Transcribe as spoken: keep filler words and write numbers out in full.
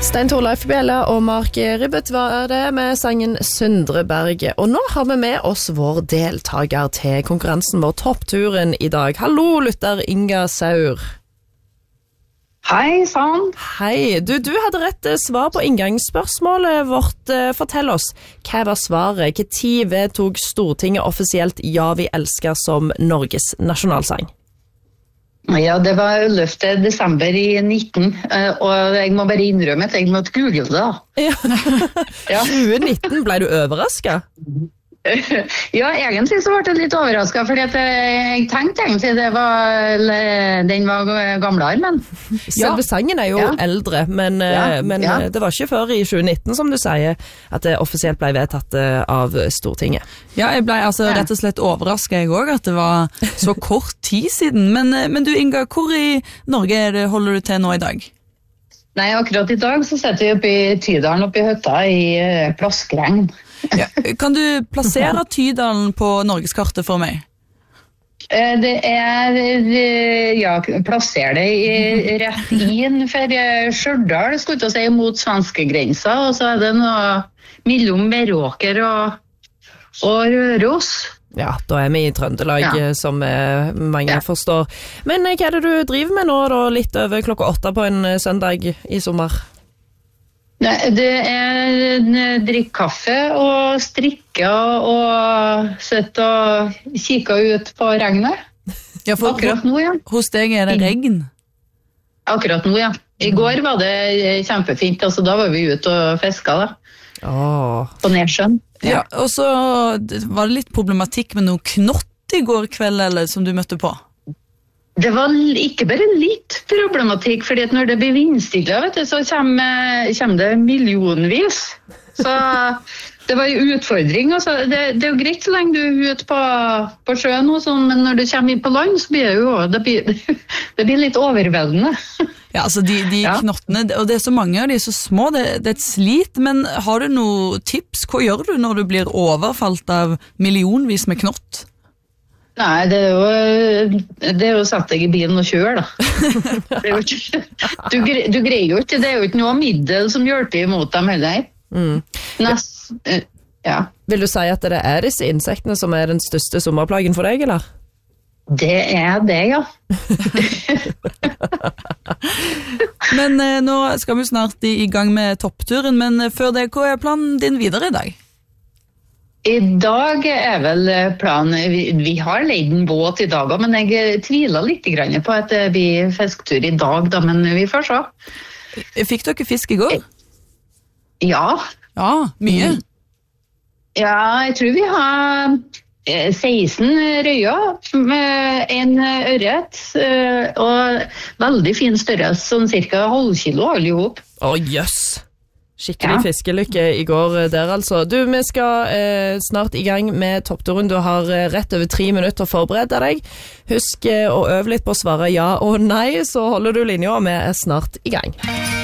Stein Torleif Bjelle og Mark Ribbet var det med sangen Søndreberget. Og nå har vi med oss vår deltaker til konkurransen vår, Toppturen i dag. Hallo, lytter Inga Saur. Hei, sann. Hei, du, du hadde rett svar på inngangsspørsmålet vårt. Fortell oss, hva var svaret? Hva tid vedtok Stortinget offisielt Ja, vi elsker som Norges nasjonalsang? Ja, det var ellevte desember i nitten, og jeg må bare innrømme at jeg måtte google det da. Ja. Ja. tjue nitten, ble du overrasket? Ja, egentlig så ble jeg litt overrasket, fordi at jeg tenkte egentlig det var, den var gamlere, men... Selve sangen er jo ja. eldre, men, ja. men Ja. det var ikke før i tjue nitten, som du sier, at det offisielt ble vedtatt av Stortinget. Ja, jeg ble altså Ja. rett og slett overrasket jeg også, at det var så kort tid siden. Men, men du Inga, hvor i Norge er det, holder du til nå i dag? Nei, akkurat i dag så sitter vi oppe i Tydalen, oppe i høtta i eh, Plaskregn. Ja. Kan du plassere Tydalen på Norgeskartet for meg? Eh, Det er, eh, ja, plasser det i, rett inn for eh, Stjørdal, skulle jeg til å si, mot svenskegrensa, og så er det noe mellom Meråker og, og Røros. Ja, da er vi i Trøndelag, Ja. som eh, mange Ja. forstår. Men eh, hva er det du driver med nå, da, litt over klokka åtte på en eh, søndag i sommer? Nei, det er eh, drikke kaffe og strikke og, og sitte og kikke ut på regnet. Ja, for Akkurat nå, ja. hos deg er det regn. Akkurat nå, ja. I går var det kjempefint, altså da var vi ute og fisket da, Åh, på Nedsjøen. Ja, og så var det litt problematikk med noe knott i går kveld, eller som du møtte på. Det var ikke bare litt problematikk, fordi at når det blir vindstille, vet du, så kommer, kommer det millionvis. Så det var en utfordring. Altså. Det, det er jo greit så lenge du er ute på, på sjøen, og sånn, men når du kommer inn på land, så blir det jo det blir, det blir litt overveldende. Ja, altså de, de Ja. knottene, og det er så mange av de er så små, det, det er et slit, men har du noe tips? Hva gjør du når du blir overfalt av millionvis med knott? Nei, det er jo, det er jo satt deg i bilen og kjør, da. Det er jo ikke, du, gre- du greier jo ikke, det er jo ikke noe middel som hjelper imot dem heller. mm. Nest, eh, ja. Vil du si at det er disse insektene som er den største sommerplagen for deg, eller? Det er det, ja. Men eh, nå skal vi snart i, i gang med toppturen, men eh, før det, hva er planen din videre i dag? I dag er vel planen, vi, vi har leid en båt i dag, men jeg tviler litt grann på at det blir fisketur i dag, da, men vi får se. Fikk dere fisk i går? Ja, Ja, mye. ja jeg tror vi har eh, seksten røyer med en ørret, eh, og veldig fin størrelse, sånn cirka halv kilo alle ihop. Å, jøss! Skikkelig Ja. fiskelykke i går eh, der, altså. Du, vi skal eh, snart i gang med toppturen. Du har eh, rett over tre minutter å forberede deg. Husk eh, å øve litt på å svare ja og nei, så holder du linja, og vi er snart i gang.